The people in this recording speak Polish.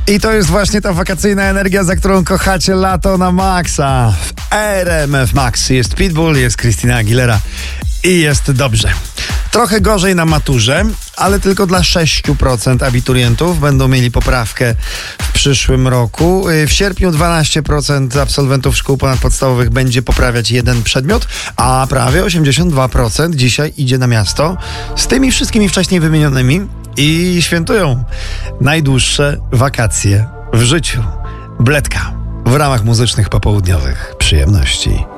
I to jest właśnie ta wakacyjna energia, za którą kochacie lato na maksa. W RMF Max jest Pitbull, jest Christina Aguilera i jest dobrze. Trochę gorzej na maturze, ale tylko dla 6% abiturientów będą mieli poprawkę w przyszłym roku. W sierpniu 12% absolwentów szkół ponadpodstawowych będzie poprawiać jeden przedmiot, a prawie 82% dzisiaj idzie na miasto z tymi wszystkimi wcześniej wymienionymi i świętują najdłuższe wakacje w życiu. Bledka w ramach muzycznych popołudniowych przyjemności.